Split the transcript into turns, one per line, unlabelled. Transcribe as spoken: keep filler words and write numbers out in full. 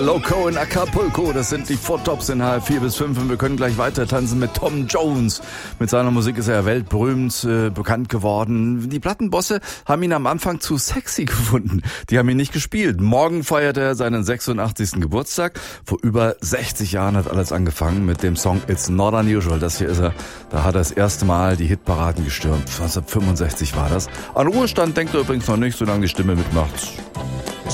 Loco in Acapulco, das sind die Four Tops in H F vier bis fünf und wir können gleich weiter tanzen mit Tom Jones. Mit seiner Musik ist er weltberühmt äh, bekannt geworden. Die Plattenbosse haben ihn am Anfang zu sexy gefunden. Die haben ihn nicht gespielt. Morgen feiert er seinen sechsundachtzigsten Geburtstag. Vor über sechzig Jahren hat alles angefangen mit dem Song It's Not Unusual. Das hier ist er. Da hat er das erste Mal die Hitparaden gestürmt. neunzehnhundertfünfundsechzig war das. An Ruhestand denkt er übrigens noch nicht, solange die Stimme mitmacht.